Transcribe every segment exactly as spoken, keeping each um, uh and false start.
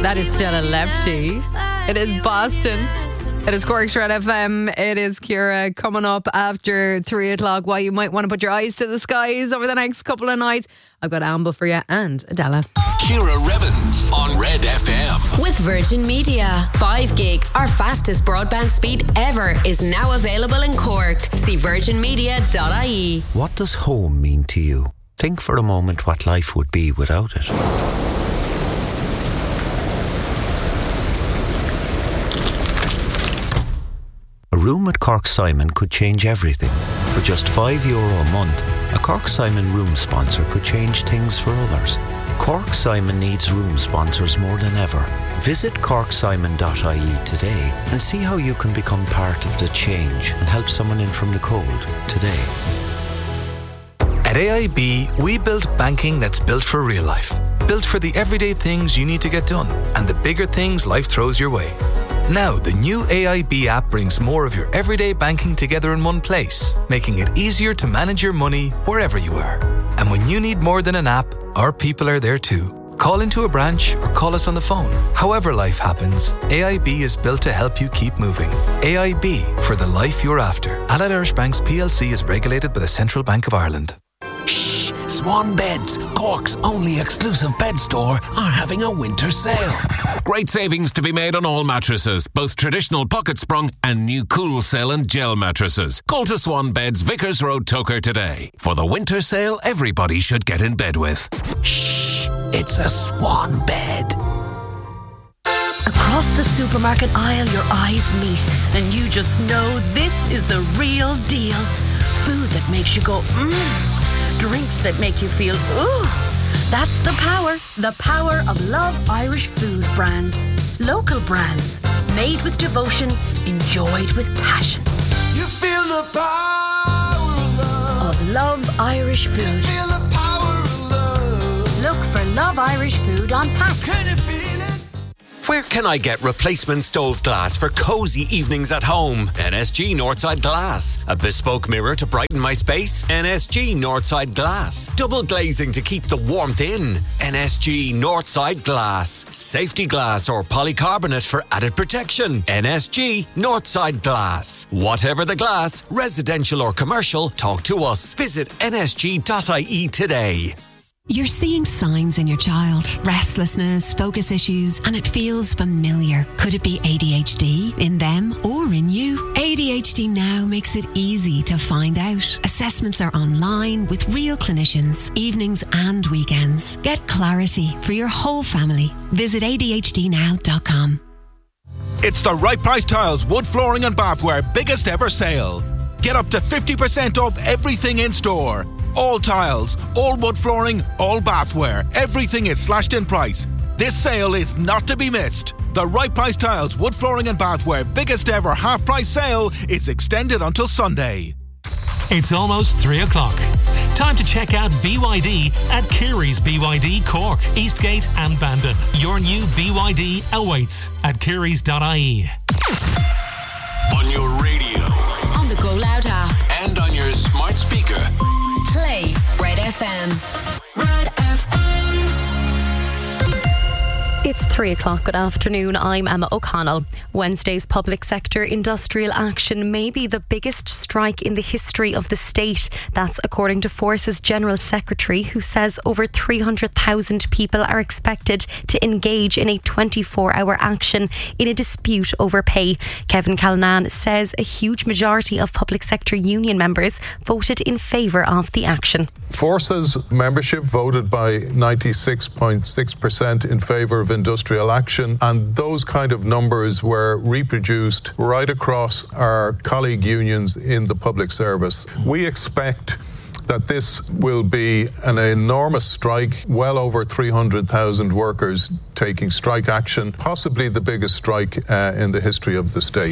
That is still a lefty. It is Boston. It is Cork's Red F M. It is Ciara coming up after three o'clock. Why you might want to put your eyes to the skies over the next couple of nights. I've got Amber for you and Adela. Ciara Revens on Red F M. With Virgin Media. five gig, our fastest broadband speed ever, is now available in Cork. See virgin media dot I E. What does home mean to you? Think for a moment what life would be without it. A room at Cork Simon could change everything. For just five euro a month, a Cork Simon room sponsor could change things for others. Cork Simon needs room sponsors more than ever. Visit cork simon dot I E today and see how you can become part of the change and help someone in from the cold today. At A I B, we build banking that's built for real life. Built for the everyday things you need to get done and the bigger things life throws your way. Now, the new A I B app brings more of your everyday banking together in one place, making it easier to manage your money wherever you are. And when you need more than an app, our people are there too. Call into a branch or call us on the phone. However life happens, A I B is built to help you keep moving. A I B, for the life you're after. Allied Irish Banks P L C is regulated by the Central Bank of Ireland. Shh! Swan Beds, Cork's only exclusive bed store, are having a winter sale. Great savings to be made on all mattresses, both traditional pocket sprung and new cool cell and gel mattresses. Call to Swan Beds, Vickers Road, Toker today. For the winter sale everybody should get in bed with. Shh! It's a Swan Bed. Across the supermarket aisle your eyes meet and you just know this is the real deal. Food that makes you go mmm. Drinks that make you feel ooh. That's the power, the power of Love Irish food brands. Local brands, made with devotion, enjoyed with passion. You feel the power of love. Of Love Irish food. You feel the power of love. Look for Love Irish food on pack. Can you feel it? Where can I get replacement stove glass for cosy evenings at home? N S G Northside Glass. A bespoke mirror to brighten my space? N S G Northside Glass. Double glazing to keep the warmth in? N S G Northside Glass. Safety glass or polycarbonate for added protection? N S G Northside Glass. Whatever the glass, residential or commercial, talk to us. Visit N S G dot I E today. You're seeing signs in your child. Restlessness, focus issues, and it feels familiar. Could it be A D H D in them or in you? A D H D Now makes it easy to find out. Assessments are online with real clinicians, evenings and weekends. Get clarity for your whole family. Visit A D H D now dot com. It's the Right Price Tiles Wood Flooring and Bathware biggest ever sale. Get up to fifty percent off everything in store. All tiles, all wood flooring, all bathware. Everything is slashed in price. This sale is not to be missed. The Right Price Tiles Wood Flooring and Bathware biggest ever half price sale is extended until Sunday. It's almost three o'clock. Time to check out B Y D at Kiri's B Y D Cork, Eastgate and Bandon. Your new B Y D awaits at kiris dot I E. On your radio. On the Go Loud app. And on your smart speaker. Play Red F M. Red F M. It's three o'clock. Good afternoon. I'm Emma O'Connell. Wednesday's public sector industrial action may be the biggest strike in the history of the state. That's according to Force's General Secretary, who says over three hundred thousand people are expected to engage in a twenty-four hour action in a dispute over pay. Kevin Callanan says a huge majority of public sector union members voted in favour of the action. Force's membership voted by ninety-six point six percent in favour of industrial action, and those kind of numbers were reproduced right across our colleague unions in the public service. We expect that this will be an enormous strike, well over three hundred thousand workers taking strike action, possibly the biggest strike uh, in the history of the state.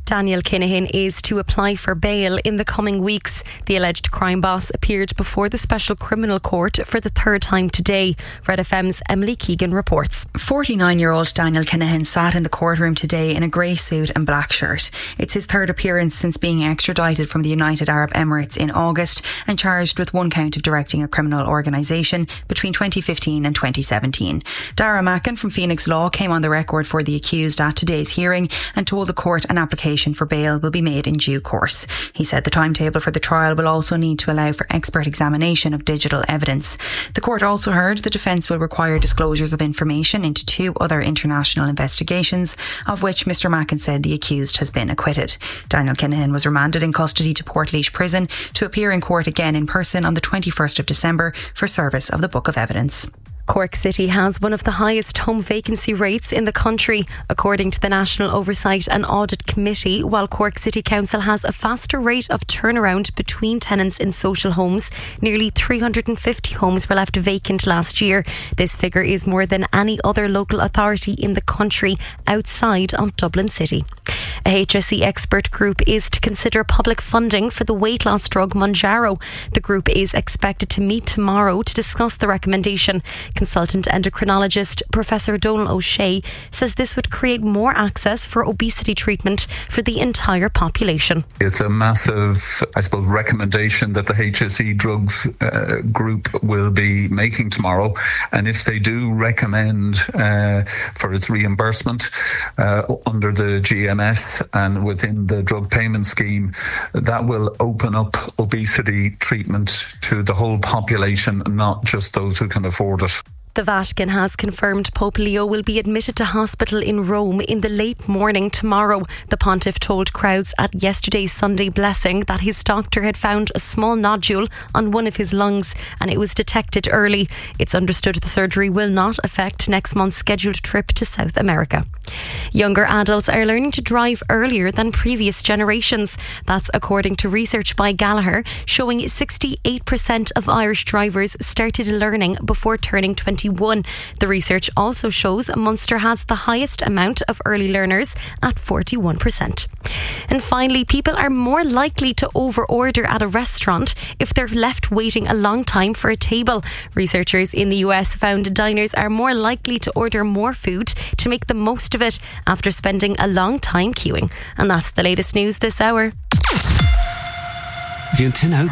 Daniel Kinahan is to apply for bail in the coming weeks. The alleged crime boss appeared before the Special Criminal Court for the third time today. Red F M's Emily Keegan reports. forty-nine-year-old Daniel Kinahan sat in the courtroom today in a grey suit and black shirt. It's his third appearance since being extradited from the United Arab Emirates in August and charged with one count of directing a criminal organisation between twenty fifteen and twenty seventeen. Dara Mackin from Phoenix Law came on the record for the accused at today's hearing and told the court an application for bail will be made in due course. He said the timetable for the trial will also need to allow for expert examination of digital evidence. The court also heard the defence will require disclosures of information into two other international investigations, of which Mr Mackin said the accused has been acquitted. Daniel Kinahan was remanded in custody to Portlaoise Prison to appear in court again in person on the twenty-first of December for service of the Book of Evidence. Cork City has one of the highest home vacancy rates in the country, according to the National Oversight and Audit Committee, while Cork City Council has a faster rate of turnaround between tenants in social homes. Nearly three hundred fifty homes were left vacant last year. This figure is more than any other local authority in the country outside of Dublin City. A H S E expert group is to consider public funding for the weight loss drug Mounjaro. The group is expected to meet tomorrow to discuss the recommendation. Consultant endocrinologist Professor Donal O'Shea says this would create more access for obesity treatment for the entire population. It's a massive, I suppose, recommendation that the H S E drugs uh, group will be making tomorrow, and if they do recommend uh, for its reimbursement uh, under the G M S and within the drug payment scheme, that will open up obesity treatment to the whole population, not just those who can afford it. The Vatican has confirmed Pope Leo will be admitted to hospital in Rome in the late morning tomorrow. The pontiff told crowds at yesterday's Sunday blessing that his doctor had found a small nodule on one of his lungs and it was detected early. It's understood the surgery will not affect next month's scheduled trip to South America. Younger adults are learning to drive earlier than previous generations. That's according to research by Gallagher, showing sixty-eight percent of Irish drivers started learning before turning twenty-one. The research also shows Munster has the highest amount of early learners at forty-one percent. And finally, people are more likely to over-order at a restaurant if they're left waiting a long time for a table. Researchers in the U S found diners are more likely to order more food to make the most of it after spending a long time queuing. And that's the latest news this hour.